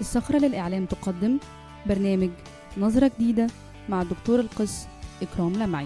الصخرة للإعلام تقدم برنامج نظرة جديدة مع الدكتور القس إكرام لمعي.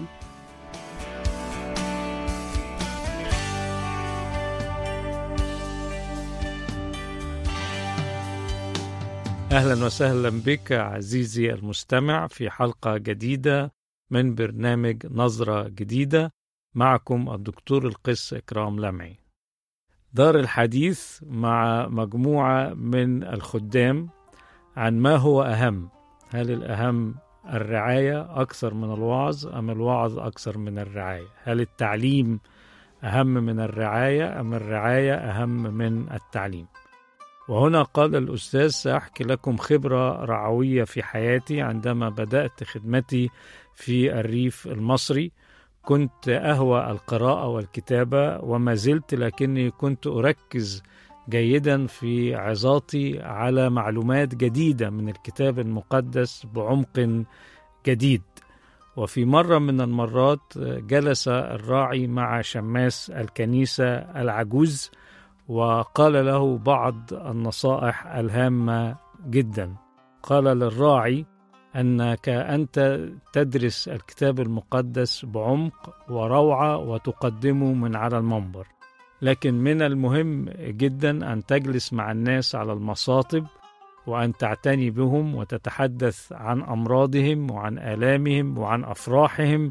أهلا وسهلا بك عزيزي المستمع في حلقة جديدة من برنامج نظرة جديدة. معكم الدكتور القس إكرام لمعي. دار الحديث مع مجموعة من الخدام عن ما هو أهم. هل الأهم الرعاية أكثر من الوعظ أم الوعظ أكثر من الرعاية؟ هل التعليم أهم من الرعاية أم الرعاية أهم من التعليم؟ وهنا قال الأستاذ: سأحكي لكم خبرة رعوية في حياتي. عندما بدأت خدمتي في الريف المصري كنت أهوى القراءة والكتابة وما زلت، لكني كنت أركز جيدا في عظاتي على معلومات جديدة من الكتاب المقدس بعمق جديد. وفي مرة من المرات جلس الراعي مع شماس الكنيسة العجوز وقال له بعض النصائح الهامة جدا. قال للراعي: أنك أنت تدرس الكتاب المقدس بعمق وروعة وتقدمه من على المنبر، لكن من المهم جدا أن تجلس مع الناس على المصاطب وأن تعتني بهم وتتحدث عن أمراضهم وعن آلامهم وعن أفراحهم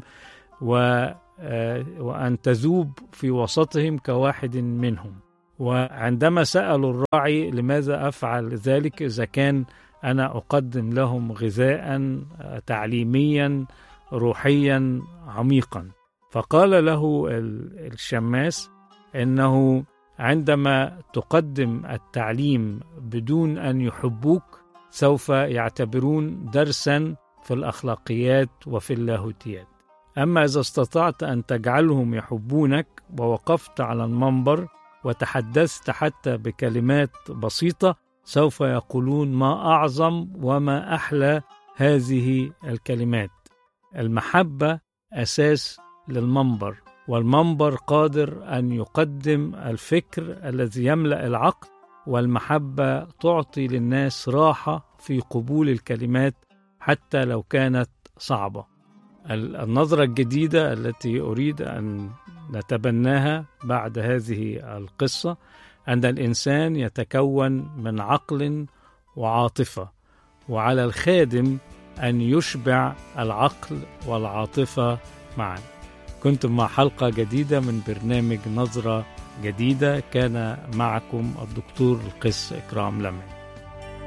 وأن تذوب في وسطهم كواحد منهم. وعندما سألوا الراعي لماذا أفعل ذلك إذا كان أنا أقدم لهم غذاء تعليميا روحيا عميقا، فقال له الشماس إنه عندما تقدم التعليم بدون أن يحبوك سوف يعتبرون درسا في الأخلاقيات وفي اللاهوتيات، أما إذا استطعت أن تجعلهم يحبونك ووقفت على المنبر وتحدثت حتى بكلمات بسيطة سوف يقولون ما أعظم وما أحلى هذه الكلمات. المحبة أساس للمنبر، والمنبر قادر أن يقدم الفكر الذي يملأ العقل، والمحبة تعطي للناس راحة في قبول الكلمات حتى لو كانت صعبة. النظرة الجديدة التي أريد أن نتبناها بعد هذه القصة أن الإنسان يتكون من عقل وعاطفة، وعلى الخادم أن يشبع العقل والعاطفة معا. كنتم مع حلقة جديدة من برنامج نظرة جديدة. كان معكم الدكتور القس إكرام لمعي.